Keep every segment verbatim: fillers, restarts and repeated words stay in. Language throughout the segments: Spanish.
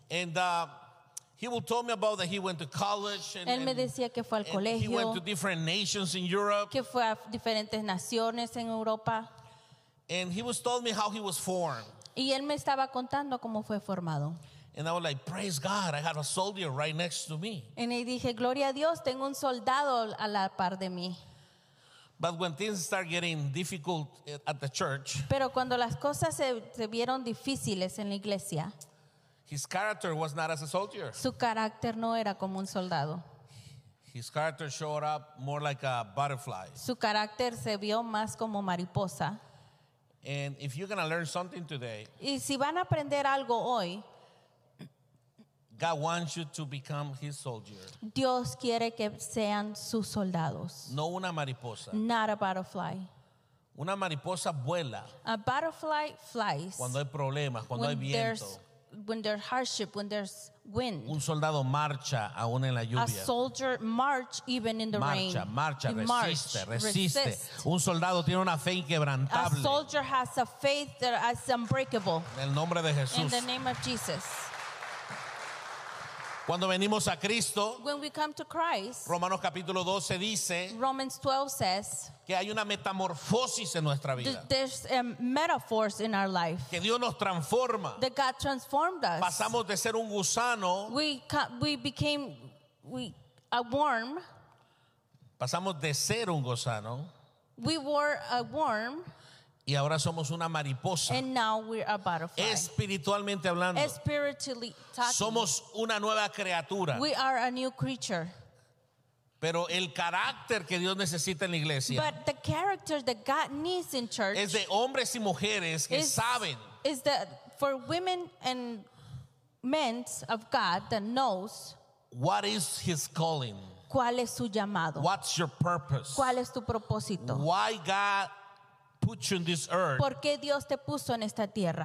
And uh, he will tell me about that he went to college and, Él me decía que fue al and he went to colegio, different nations in Europe. que fue a diferentes naciones en Europa. And he was told me how he was formed. Y él me estaba contando cómo fue formado. And I was like, praise God, I have a soldier right next to me. Y le dije, gloria a Dios, tengo un soldado a la par de mí. But when things start getting difficult at the church, Pero cuando las cosas se, se vieron difíciles en la iglesia, his character was not as a soldier. su carácter no era como un soldado. His character showed up more like a butterfly. Su carácter se vio más como mariposa. And if you're going to learn something today, Y si van a aprender algo hoy, God wants you to become his soldier. Dios quiere que sean sus soldados. No una mariposa. Not a butterfly. Una mariposa vuela A butterfly flies cuando hay problemas, cuando hay when viento. there's, when there's hardship, when there's wind. Un soldado marcha aún en la A lluvia. soldier march even in the rain. Marcha, marcha, He resiste, march, resiste. resist. Un soldado tiene una fe A inquebrantable. soldier has a faith that is unbreakable. En el nombre de In Jesús. the name of Jesus. Cuando venimos a Cristo, When we come to Christ, Romanos capítulo doce dice Romans twelve says que hay una metamorfosis en nuestra vida. th- there's um, metaphors in our life Que Dios nos transforma. that God transformed us. Pasamos de ser un gusano, We co- we became we a worm. pasamos de ser un gusano We were a worm, y ahora somos una mariposa. and now we're a butterfly. Espiritualmente hablando, Spiritually talking, somos una nueva criatura. we are a new creature. Pero el carácter que Dios necesita en la iglesia But the character that God needs in church es de hombres y mujeres que is, saben is that for women and men of God that knows what is his calling, cuál es su llamado, what's your purpose, cuál es tu propósito, why God put you in this earth, por qué Dios te puso en esta tierra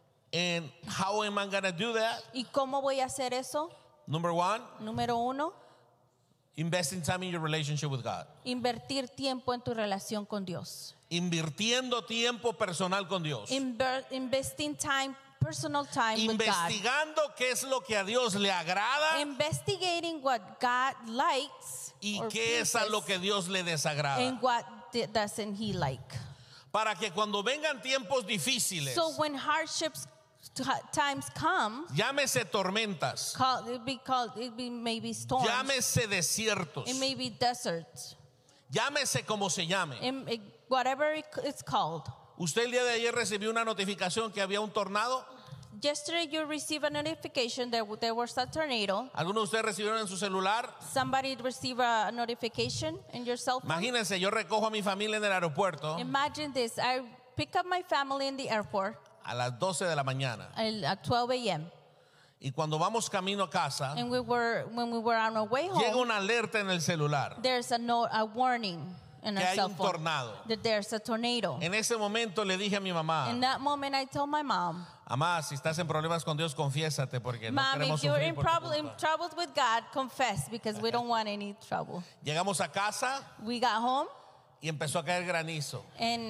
and how am I going to do that? y cómo voy a hacer eso. Number one, Número uno, investing time in your relationship with God. invertir tiempo en tu relación con Dios. Invirtiendo tiempo personal con Dios. Inver- investing time, personal time with God. Investigando qué es lo que a Dios le agrada Investigating what God likes y or qué es a pleases, lo que Dios le and desagrada. what di- doesn't He like. Para que cuando vengan tiempos difíciles, So when hardships t- times come, llámese tormentas, call, it be called it be maybe storms, llámese desiertos, it may be deserts, llámese como se llame. it- it- whatever it- it's called. Usted el día de ayer recibió una notificación que había un tornado. Yesterday you received a notification that there was a tornado. ¿Algunos de ustedes recibieron en su celular? Somebody received a notification in your cell phone. Imagínense, yo recojo a mi familia en el aeropuerto Imagine this: I pick up my family in the airport a las doce de la mañana at twelve a.m. y cuando vamos camino a casa, and we were when we were on our way llega home. una alerta en el celular There's a note, a warning in que our hay cell un phone tornado. that there's a tornado. En ese momento le dije a mi mamá, In that moment, I told my mom, mamá, si estás en problemas con Dios, confiésate porque no "Mom, queremos if you're sufrir in, por tu prob- in culpa". troubles with God, confess because we don't want any trouble." Llegamos a casa We got home y empezó a caer granizo. and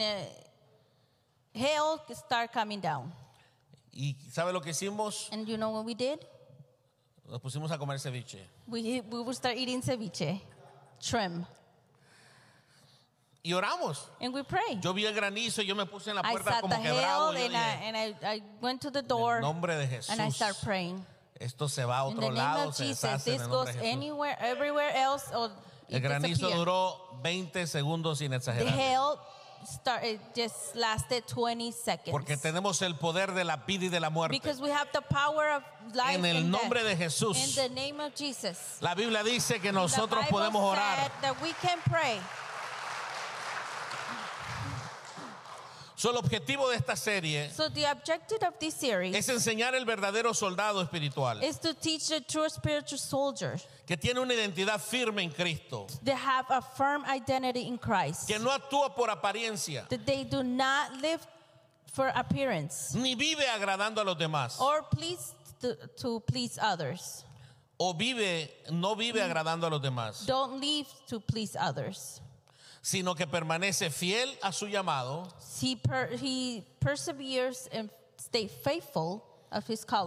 uh, hail started coming down. ¿Y sabe lo que hicimos? And you know what we did? Nos pusimos a comer ceviche. We we would start eating ceviche, shrimp, Y oramos. and we prayed. Yo vi el granizo y yo me puse en la I puerta sat como the que bravo. hail Yo and I, dije, and I, I went to the en door el nombre de Jesús, and I started praying. esto se va a In otro the name lado, of se Jesus, deshace en this el goes nombre de Jesús. anywhere, everywhere else, or El it granizo disappears. duró veinte segundos sin The exagerar. hail started just lasted twenty seconds. Porque tenemos el poder de la vida y de la muerte. Because we have the power of life En el and nombre death. de Jesús. In the name of Jesus. La Biblia dice que The nosotros Bible podemos orar. said that we can pray. So, el objetivo de esta serie So the objective of this series es enseñar el verdadero soldado espiritual is to teach the true spiritual soldier que tiene una identidad firme en Cristo, to have a firm identity in Christ. que no actúa por apariencia, That they do not live for appearance ni vive agradando a los demás, or please to, to please others. o vive, no vive agradando a los demás, Don't live to please others. sino que permanece fiel a su llamado He per, he perseveres and stay faithful of his calling.